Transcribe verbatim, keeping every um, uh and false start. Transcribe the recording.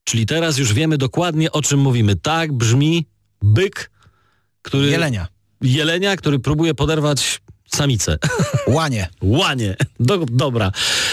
Czyli teraz już wiemy dokładnie, o czym mówimy. Tak brzmi byk, który... Jelenia. Jelenia, który próbuje poderwać samicę. Łanie. Łanie. Do, dobra.